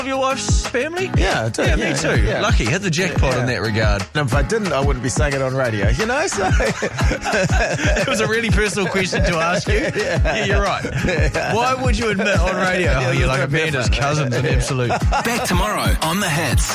of your wife's family? Yeah, I do. Yeah, me too. Yeah. Lucky, hit the jackpot in that regard. And if I didn't, I wouldn't be saying it on radio, you know? So It was a really personal question to ask you. Yeah, you're right. Why would you admit on radio, you're like Amanda's cousin's an absolute... Back tomorrow on The Hits.